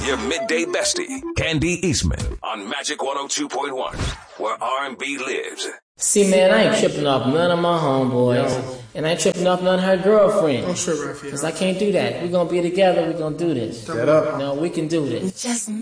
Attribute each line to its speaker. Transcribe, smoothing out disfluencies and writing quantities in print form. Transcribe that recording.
Speaker 1: your midday bestie, Candy Eastman, on Magic 102.1, where R&B lives.
Speaker 2: See, man, I ain't tripping off none of my homeboys, and I ain't tripping off none of her girlfriends.
Speaker 3: Don't trip, Raphael.
Speaker 2: Because I can't do that. We're going to be together. We're going to do this.
Speaker 3: Shut up.
Speaker 2: No, we can do this.
Speaker 4: Just